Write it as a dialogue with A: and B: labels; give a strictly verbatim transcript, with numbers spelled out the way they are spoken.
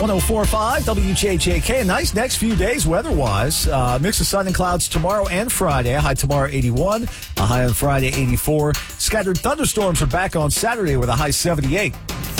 A: one oh four point five W J J K. A nice next few days weather-wise. Uh, mix of sun and clouds tomorrow and Friday. A high tomorrow, eighty-one. A high on Friday, eighty-four. Scattered thunderstorms are back on Saturday with a high seventy-eight.